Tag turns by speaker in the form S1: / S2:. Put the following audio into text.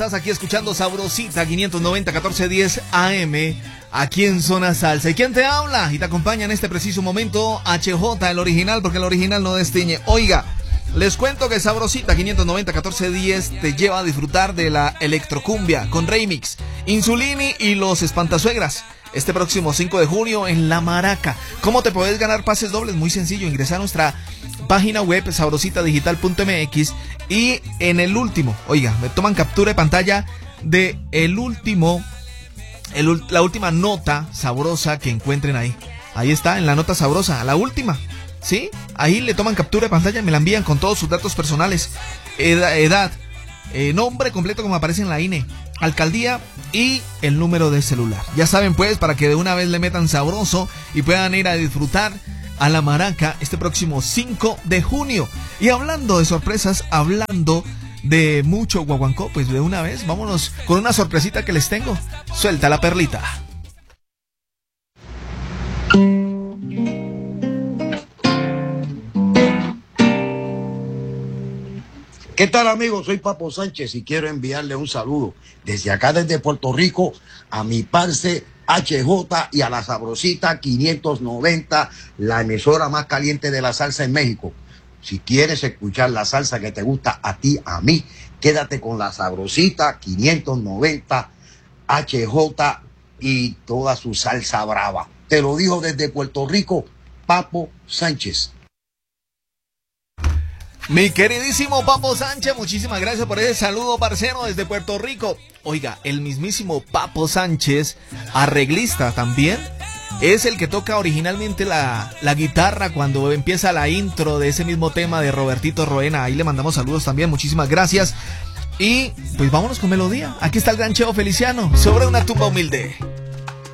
S1: Estás aquí escuchando Sabrosita 590 1410 AM aquí en Zona Salsa. ¿Y quién te habla? Y te acompaña en este preciso momento HJ, el original, porque el original no destiñe. Oiga, les cuento que Sabrosita 590 1410 te lleva a disfrutar de la electrocumbia con Remix, Insulini y los Espantasuegras. Este próximo 5 de junio en La Maraca. ¿Cómo te puedes ganar pases dobles? Muy sencillo, ingresa a nuestra página web sabrositadigital.mx y en el último, oiga, me toman captura de pantalla de la última nota sabrosa que encuentren ahí. Ahí está, en la nota sabrosa, la última, ¿sí? Ahí le toman captura de pantalla y me la envían con todos sus datos personales, edad, nombre completo como aparece en la INE, alcaldía y el número de celular. Ya saben pues, para que de una vez le metan sabroso y puedan ir a disfrutar a La Maraca este próximo 5 de junio. Y hablando de sorpresas, hablando de mucho guaguancó, pues de una vez vámonos con una sorpresita que les tengo. Suelta la perlita.
S2: ¿Qué tal, amigos? Soy Papo Sánchez y quiero enviarle un saludo desde acá, desde Puerto Rico, a mi parce HJ y a la Sabrosita 590, la emisora más caliente de la salsa en México. Si quieres escuchar la salsa que te gusta a ti, a mí, quédate con la Sabrosita 590, HJ y toda su salsa brava. Te lo dijo desde Puerto Rico, Papo Sánchez.
S1: Mi queridísimo Papo Sánchez, muchísimas gracias por ese saludo, parcero, desde Puerto Rico. Oiga, el mismísimo Papo Sánchez, arreglista también, es el que toca originalmente la guitarra cuando empieza la intro de ese mismo tema de Robertito Roena. Ahí le mandamos saludos también, muchísimas gracias. Y pues vámonos con melodía. Aquí está el gran Cheo Feliciano, sobre una tumba humilde.